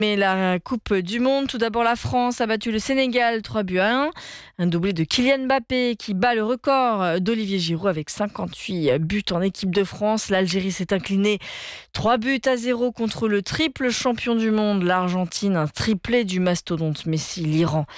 Mais la Coupe du Monde, tout d'abord la France a battu le Sénégal 3-1. Un doublé de Kylian Mbappé qui bat le record d'Olivier Giroud avec 58 buts en équipe de France. L'Algérie s'est inclinée 3-0 contre le triple champion du monde, l'Argentine. Un triplé du mastodonte Messi. L'Iran